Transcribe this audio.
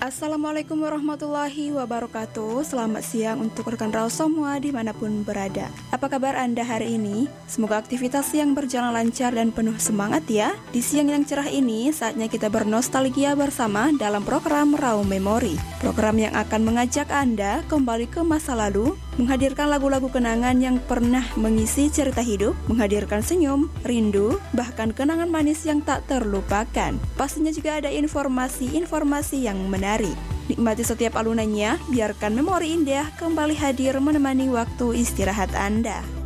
Assalamualaikum warahmatullahi wabarakatuh. Selamat siang untuk rekan Raul semua dimanapun berada. Apa kabar Anda hari ini? Semoga aktivitas yang berjalan lancar dan penuh semangat ya. Di siang yang cerah ini, saatnya kita bernostalgia bersama dalam program Raul Memori. Program yang akan mengajak Anda kembali ke masa lalu, menghadirkan lagu-lagu kenangan yang pernah mengisi cerita hidup, menghadirkan senyum, rindu, bahkan kenangan manis yang tak terlupakan. Pastinya juga ada informasi-informasi yang menarik. Nikmati setiap alunannya, biarkan memori indah kembali hadir menemani waktu istirahat Anda.